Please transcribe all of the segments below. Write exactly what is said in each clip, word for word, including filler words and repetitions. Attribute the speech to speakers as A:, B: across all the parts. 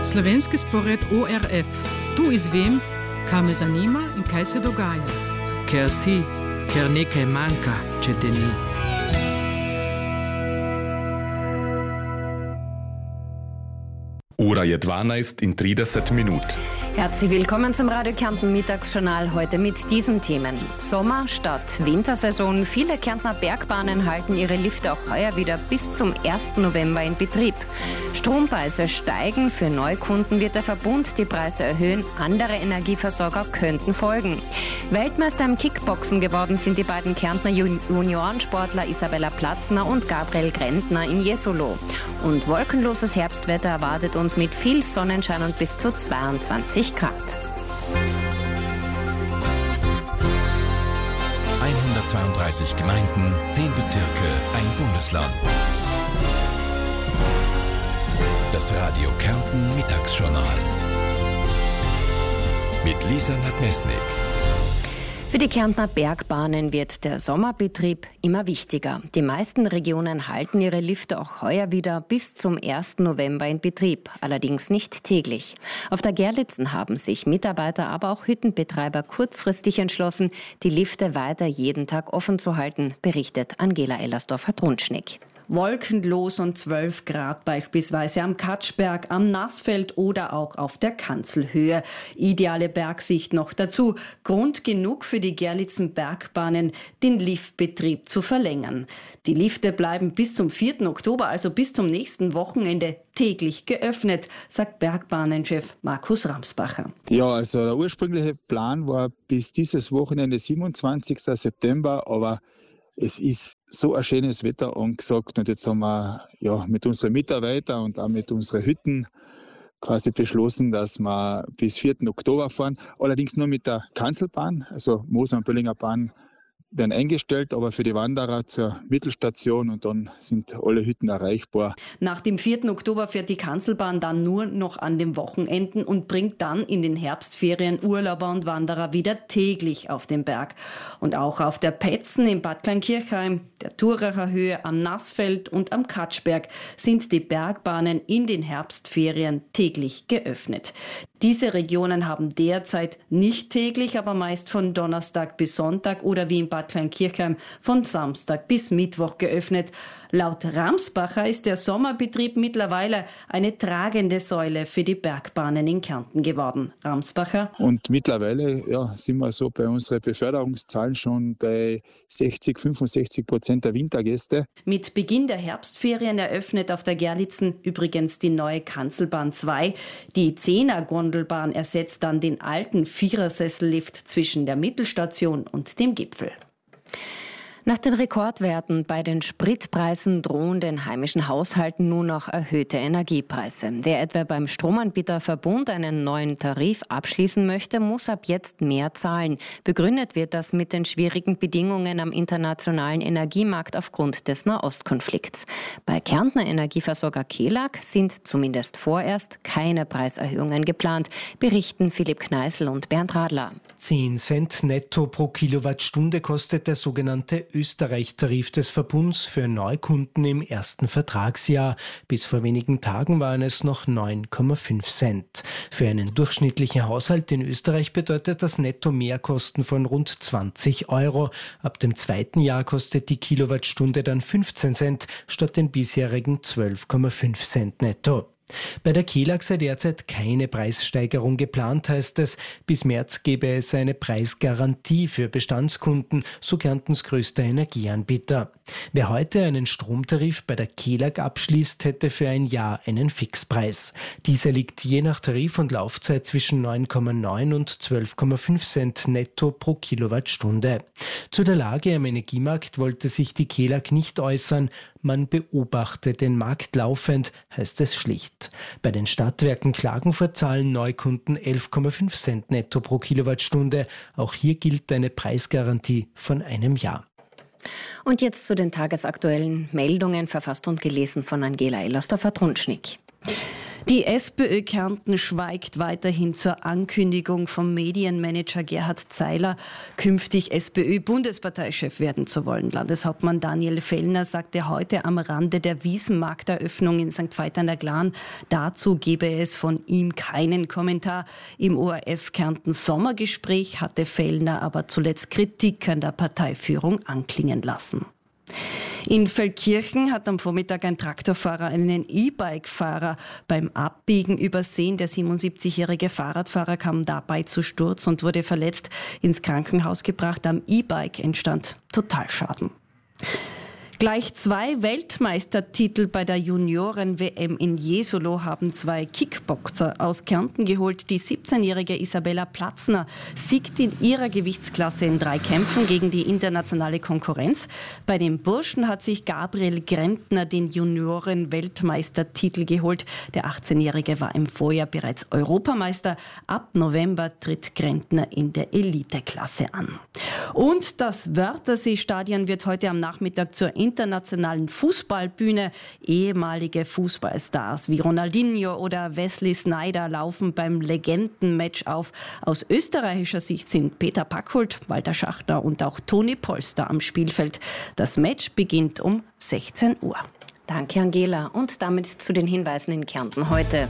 A: Slovenski spored O R F. Tu izvem, kaj me zanima in kaj se dogaja.
B: Ker si, ker nekaj manjka, če te ni.
C: Ura je dvanajst in trideset minut.
D: Herzlich willkommen zum Radio Kärnten Mittagsjournal, heute mit diesen Themen. Sommer statt Wintersaison. Viele Kärntner Bergbahnen halten ihre Lifte auch heuer wieder bis zum ersten November in Betrieb. Strompreise steigen, für Neukunden wird der Verbund die Preise erhöhen, andere Energieversorger könnten folgen. Weltmeister im Kickboxen geworden sind die beiden Kärntner Juniorensportler Isabella Platzner und Gabriel Grentner in Jesolo. Und wolkenloses Herbstwetter erwartet uns mit viel Sonnenschein und bis zu zweiundzwanzig Grad.
E: hundertzweiunddreißig Gemeinden, zehn Bezirke, ein Bundesland. Das Radio Kärnten Mittagsjournal mit Lisa Nadmesnik.
D: Für die Kärntner Bergbahnen wird der Sommerbetrieb immer wichtiger. Die meisten Regionen halten ihre Lifte auch heuer wieder bis zum ersten November in Betrieb, allerdings nicht täglich. Auf der Gerlitzen haben sich Mitarbeiter, aber auch Hüttenbetreiber kurzfristig entschlossen, die Lifte weiter jeden Tag offen zu halten, berichtet Angela Ellersdorfer-Trunschnick.
F: Wolkenlos und zwölf Grad beispielsweise am Katschberg, am Nassfeld oder auch auf der Kanzelhöhe. Ideale Bergsicht noch dazu. Grund genug für die Gerlitzen Bergbahnen, den Liftbetrieb zu verlängern. Die Lifte bleiben bis zum vierten Oktober, also bis zum nächsten Wochenende, täglich geöffnet, sagt Bergbahnenchef Markus Ramsbacher.
G: Ja, also der ursprüngliche Plan war bis dieses Wochenende siebenundzwanzigsten September, aber es ist so ein schönes Wetter angesagt und jetzt haben wir ja, mit unseren Mitarbeitern und auch mit unseren Hütten quasi beschlossen, dass wir bis vierten Oktober fahren. Allerdings nur mit der Kanzelbahn, also Moser und Böllinger Bahn werden eingestellt, aber für die Wanderer zur Mittelstation und dann sind alle Hütten erreichbar.
F: Nach dem vierten Oktober fährt die Kanzelbahn dann nur noch an den Wochenenden und bringt dann in den Herbstferien Urlauber und Wanderer wieder täglich auf den Berg. Und auch auf der Petzen in Bad Kleinkirchheim, der Thuracher Höhe, am Nassfeld und am Katschberg sind die Bergbahnen in den Herbstferien täglich geöffnet. Diese Regionen haben derzeit nicht täglich, aber meist von Donnerstag bis Sonntag oder wie in Bad Kleinkirchheim von Samstag bis Mittwoch geöffnet. Laut Ramsbacher ist der Sommerbetrieb mittlerweile eine tragende Säule für die Bergbahnen in Kärnten geworden. Ramsbacher.
G: Und mittlerweile ja, sind wir so bei unseren Beförderungszahlen schon bei sechzig, fünfundsechzig Prozent der Wintergäste.
F: Mit Beginn der Herbstferien eröffnet auf der Gerlitzen übrigens die neue Kanzelbahn zwei. Die Zehner-Gondelbahn ersetzt dann den alten Vierersessellift zwischen der Mittelstation und dem Gipfel.
D: Nach den Rekordwerten bei den Spritpreisen drohen den heimischen Haushalten nun noch erhöhte Energiepreise. Wer etwa beim Stromanbieter Verbund einen neuen Tarif abschließen möchte, muss ab jetzt mehr zahlen. Begründet wird das mit den schwierigen Bedingungen am internationalen Energiemarkt aufgrund des Nahostkonflikts. Bei Kärntner Energieversorger Kelag sind zumindest vorerst keine Preiserhöhungen geplant, berichten Philipp Kneißl und Bernd Radler.
H: zehn Cent netto pro Kilowattstunde kostet der sogenannte Österreich-Tarif des Verbunds für Neukunden im ersten Vertragsjahr. Bis vor wenigen Tagen waren es noch neun Komma fünf Cent. Für einen durchschnittlichen Haushalt in Österreich bedeutet das netto Mehrkosten von rund zwanzig Euro. Ab dem zweiten Jahr kostet die Kilowattstunde dann fünfzehn Cent statt den bisherigen zwölf Komma fünf Cent netto. Bei der Kelag sei derzeit keine Preissteigerung geplant, heißt es. Bis März gebe es eine Preisgarantie für Bestandskunden, so Kärntens größter Energieanbieter. Wer heute einen Stromtarif bei der Kelag abschließt, hätte für ein Jahr einen Fixpreis. Dieser liegt je nach Tarif und Laufzeit zwischen neun Komma neun und zwölf Komma fünf Cent netto pro Kilowattstunde. Zu der Lage am Energiemarkt wollte sich die Kelag nicht äußern. Man beobachte den Markt laufend, heißt es schlicht. Bei den Stadtwerken Klagenfurt zahlen Neukunden elf Komma fünf Cent netto pro Kilowattstunde. Auch hier gilt eine Preisgarantie von einem Jahr.
D: Und jetzt zu den tagesaktuellen Meldungen, verfasst und gelesen von Angela Ellersdorfer-Trunschnick.
F: Die SPÖ Kärnten schweigt weiterhin zur Ankündigung vom Medienmanager Gerhard Zeiler, künftig SPÖ-Bundesparteichef werden zu wollen. Landeshauptmann Daniel Fellner sagte heute am Rande der Wiesenmarkteröffnung in Sankt Veit an der Glan, dazu gebe es von ihm keinen Kommentar. Im O R F Kärnten Sommergespräch hatte Fellner aber zuletzt Kritik an der Parteiführung anklingen lassen. In Feldkirchen hat am Vormittag ein Traktorfahrer einen E-Bike-Fahrer beim Abbiegen übersehen. Der siebenundsiebzigjährige Fahrradfahrer kam dabei zu Sturz und wurde verletzt ins Krankenhaus gebracht. Am E-Bike entstand Totalschaden. Gleich zwei Weltmeistertitel bei der Junioren-W M in Jesolo haben zwei Kickboxer aus Kärnten geholt. Die siebzehnjährige Isabella Platzner siegt in ihrer Gewichtsklasse in drei Kämpfen gegen die internationale Konkurrenz. Bei den Burschen hat sich Gabriel Grentner den Junioren-Weltmeistertitel geholt. Der achtzehnjährige war im Vorjahr bereits Europameister. Ab November tritt Grentner in der Eliteklasse an. Und das Wörthersee-Stadion wird heute am Nachmittag zur internationalen Fußballbühne. Ehemalige Fußballstars wie Ronaldinho oder Wesley Sneijder laufen beim Legendenmatch auf. Aus österreichischer Sicht sind Peter Packhult, Walter Schachner und auch Toni Polster am Spielfeld. Das Match beginnt um sechzehn Uhr.
D: Danke, Angela. Und damit zu den Hinweisen in Kärnten heute.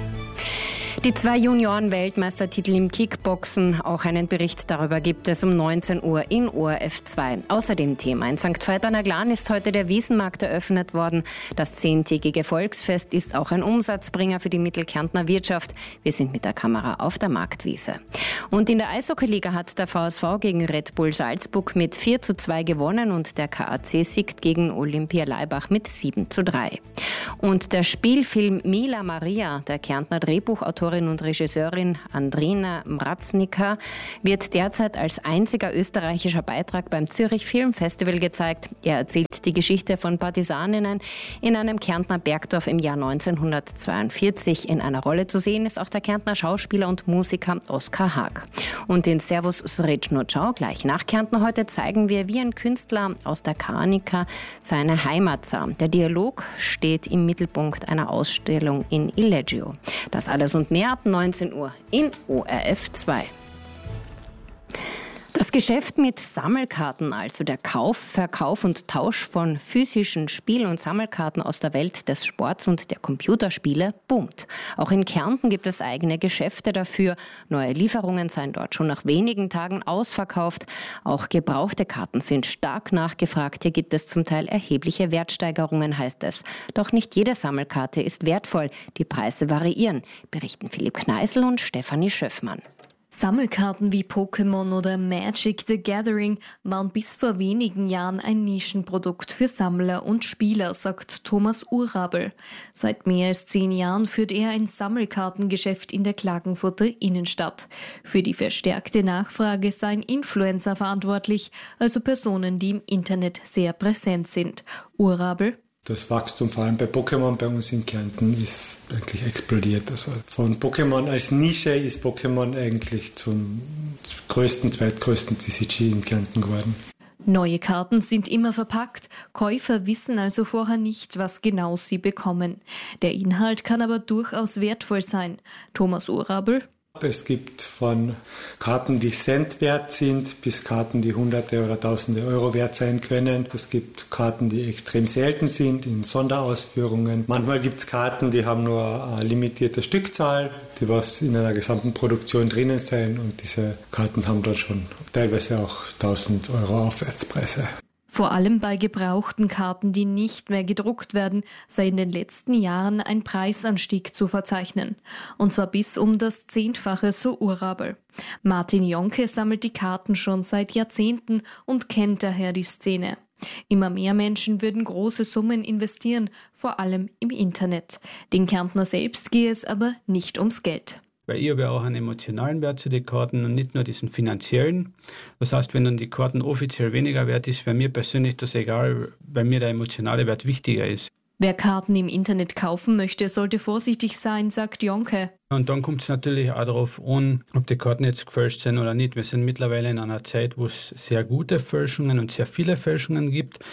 D: Die zwei Junioren-Weltmeistertitel im Kickboxen, auch einen Bericht darüber gibt es um neunzehn Uhr in O R F zwei. Außerdem Thema: In Sankt Veit an der Glan ist heute der Wiesenmarkt eröffnet worden. Das zehntägige Volksfest ist auch ein Umsatzbringer für die Mittelkärntner Wirtschaft. Wir sind mit der Kamera auf der Marktwiese. Und in der Eishockeyliga hat der V S V gegen Red Bull Salzburg mit vier zu zwei gewonnen und der K A C siegt gegen Olympia Laibach mit sieben zu drei. Und der Spielfilm Mila Maria der Kärntner Drehbuchautorin und Regisseurin Andrina Mraznica wird derzeit als einziger österreichischer Beitrag beim Zürich Filmfestival gezeigt. Er erzählt die Geschichte von Partisaninnen in einem Kärntner Bergdorf im Jahr neunzehnhundertzweiundvierzig. In einer Rolle zu sehen ist auch der Kärntner Schauspieler und Musiker Oskar Haag. Und in Servus Srečno Ciao gleich nach Kärnten heute zeigen wir, wie ein Künstler aus der Kanika seine Heimat sah. Der Dialog steht im Mittelpunkt einer Ausstellung in Illeggio. Das alles und mehr ab neunzehn Uhr in O R F zwei. Das Geschäft mit Sammelkarten, also der Kauf, Verkauf und Tausch von physischen Spiel- und Sammelkarten aus der Welt des Sports und der Computerspiele, boomt. Auch in Kärnten gibt es eigene Geschäfte dafür. Neue Lieferungen seien dort schon nach wenigen Tagen ausverkauft. Auch gebrauchte Karten sind stark nachgefragt. Hier gibt es zum Teil erhebliche Wertsteigerungen, heißt es. Doch nicht jede Sammelkarte ist wertvoll. Die Preise variieren, berichten Philipp Kneißl und Stefanie Schöffmann.
I: Sammelkarten wie Pokémon oder Magic the Gathering waren bis vor wenigen Jahren ein Nischenprodukt für Sammler und Spieler, sagt Thomas Urabel. Seit mehr als zehn Jahren führt er ein Sammelkartengeschäft in der Klagenfurter Innenstadt. Für die verstärkte Nachfrage seien Influencer verantwortlich, also Personen, die im Internet sehr präsent sind. Urabel:
J: Das Wachstum vor allem bei Pokémon bei uns in Kärnten ist eigentlich explodiert. Also von Pokémon als Nische ist Pokémon eigentlich zum größten, zweitgrößten T C G in Kärnten geworden.
I: Neue Karten sind immer verpackt. Käufer wissen also vorher nicht, was genau sie bekommen. Der Inhalt kann aber durchaus wertvoll sein. Thomas Urabel:
J: Es gibt von Karten, die Cent wert sind, bis Karten, die Hunderte oder Tausende Euro wert sein können. Es gibt Karten, die extrem selten sind, in Sonderausführungen. Manchmal gibt es Karten, die haben nur eine limitierte Stückzahl, die was in einer gesamten Produktion drinnen sein. Und diese Karten haben dort schon teilweise auch tausend Euro Aufwärtspreise.
I: Vor allem bei gebrauchten Karten, die nicht mehr gedruckt werden, sei in den letzten Jahren ein Preisanstieg zu verzeichnen. Und zwar bis um das Zehnfache, so Urabel. Martin Jonke sammelt die Karten schon seit Jahrzehnten und kennt daher die Szene. Immer mehr Menschen würden große Summen investieren, vor allem im Internet. Den Kärntner selbst gehe es aber nicht ums Geld.
K: Weil ich habe ja auch einen emotionalen Wert zu den Karten und nicht nur diesen finanziellen. Das heißt, wenn dann die Karten offiziell weniger wert ist, wäre mir persönlich das egal, weil mir der emotionale Wert wichtiger ist.
I: Wer Karten im Internet kaufen möchte, sollte vorsichtig sein, sagt Jonke.
K: Und dann kommt es natürlich auch darauf an, ob die Karten jetzt gefälscht sind oder nicht. Wir sind mittlerweile in einer Zeit, wo es sehr gute Fälschungen und sehr viele Fälschungen gibt.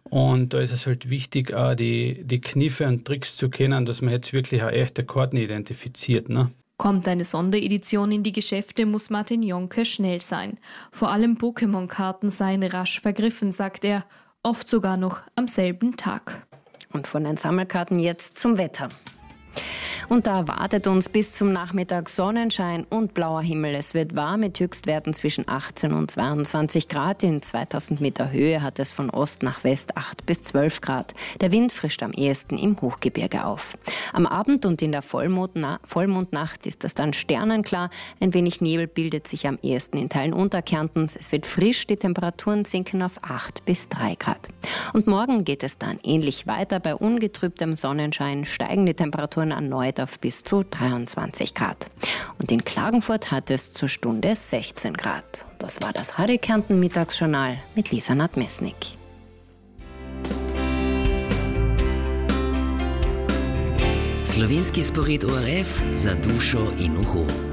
K: Und da ist es halt wichtig, auch die, die Kniffe und Tricks zu kennen, dass man jetzt wirklich auch echte Karten identifiziert. Ne?
I: Kommt eine Sonderedition in die Geschäfte, muss Martin Jonke schnell sein. Vor allem Pokémon-Karten seien rasch vergriffen, sagt er, oft sogar noch am selben Tag.
D: Und von den Sammelkarten jetzt zum Wetter. Und da erwartet uns bis zum Nachmittag Sonnenschein und blauer Himmel. Es wird warm mit Höchstwerten zwischen achtzehn und zweiundzwanzig Grad. In zweitausend Meter Höhe hat es von Ost nach West acht bis zwölf Grad. Der Wind frischt am ehesten im Hochgebirge auf. Am Abend und in der Vollmondna- Vollmondnacht ist es dann sternenklar. Ein wenig Nebel bildet sich am ehesten in Teilen Unterkärntens. Es wird frisch, die Temperaturen sinken auf acht bis drei Grad. Und morgen geht es dann ähnlich weiter. Bei ungetrübtem Sonnenschein steigen die Temperaturen erneut auf bis zu dreiundzwanzig Grad. Und in Klagenfurt hat es zur Stunde sechzehn Grad. Das war das Radio Kärnten Mittagsjournal mit Lisa Nadmesnik.
L: Slovenski spored O R F za dušo in uho.